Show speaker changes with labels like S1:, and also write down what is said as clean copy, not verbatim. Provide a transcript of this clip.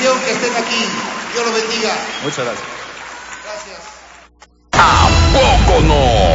S1: ilusión que estén aquí. Dios los bendiga.
S2: Muchas gracias.
S1: Gracias.
S3: ¿A poco no?